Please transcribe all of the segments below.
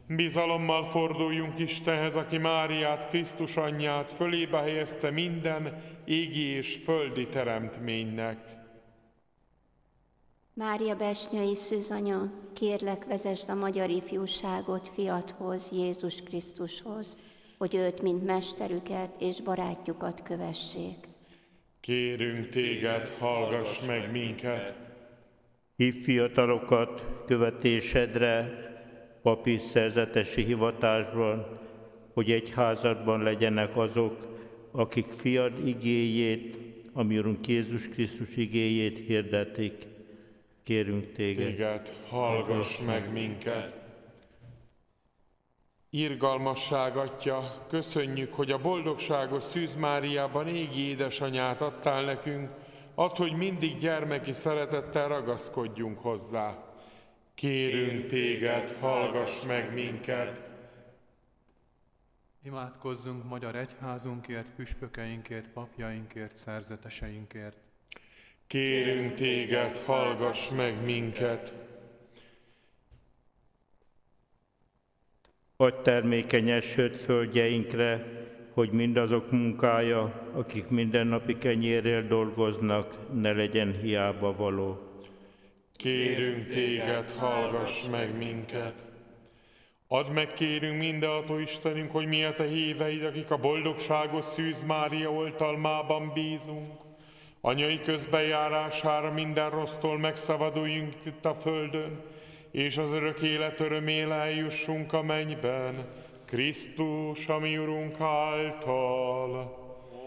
Bizalommal forduljunk Istenhez, aki Máriát, Krisztus anyját fölébe helyezte minden égi és földi teremtménynek. Mária besnyői szűzanya, kérlek, vezesd a magyar ifjúságot fiathoz, Jézus Krisztushoz, hogy őt, mint mesterüket és barátjukat kövessék. Kérünk téged, hallgass meg minket! Hívd fiatalokat követésedre, papi szerzetesi hivatásban, hogy egyházadban legyenek azok, akik fiad igéjét, ami Urunk Jézus Krisztus igéjét hirdetik. Kérünk téged, hallgass meg minket! Irgalmasság Atya, köszönjük, hogy a boldogságos Szűz Máriában égi édesanyát adtál nekünk, add, hogy mindig gyermeki szeretettel ragaszkodjunk hozzá. Kérünk téged, hallgass meg minket! Imádkozzunk magyar egyházunkért, püspökeinkért, papjainkért, szerzeteseinkért. Kérünk téged, hallgass meg minket! Adj termékeny esőt földjeinkre, hogy mindazok munkája, akik mindennapi kenyérrel dolgoznak, ne legyen hiába való. Kérünk téged, hallgass meg minket! Add meg, kérünk, mindenható Istenünk, hogy mi a te híveid, akik a boldogságos Szűz Mária oltalmában bízunk, anyai közbenjárására minden rossztól megszabaduljunk itt a földön, és az örök élet örömére eljussunk a mennyben, Krisztus, a mi Urunk által.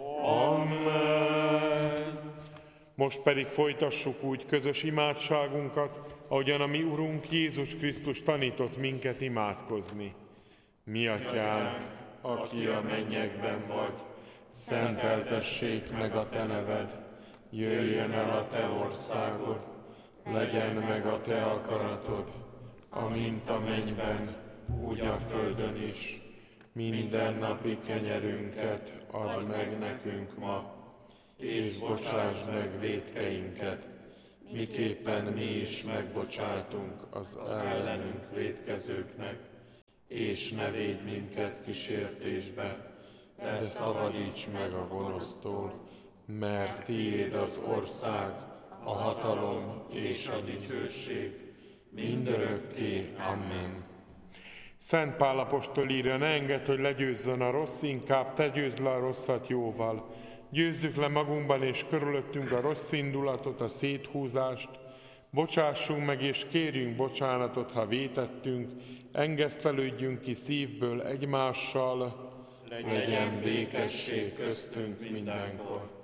Amen. Most pedig folytassuk úgy közös imádságunkat, ahogyan a mi Urunk Jézus Krisztus tanított minket imádkozni. Mi Atyánk, aki a mennyekben vagy, szenteltessék meg a te neved, jöjjön el a te országod, legyen meg a te akaratod, amint a mennyben, úgy a földön is. Mindennapi kenyerünket add meg nekünk ma, és bocsásd meg vétkeinket, miképpen mi is megbocsátunk az ellenünk vétkezőknek, és ne védj minket kísértésbe, de szabadíts meg a gonosztól, mert tiéd az ország, a hatalom és a dicsőség, mindörökké. Amen. Szent Pál apostol írja, ne engedd, hogy legyőzzön a rossz, inkább te győzd le a rosszat jóval. Győzzük le magunkban és körülöttünk a rossz indulatot, a széthúzást, bocsássunk meg és kérjünk bocsánatot, ha vétettünk, engesztelődjünk ki szívből egymással, legyen békesség köztünk mindenkor.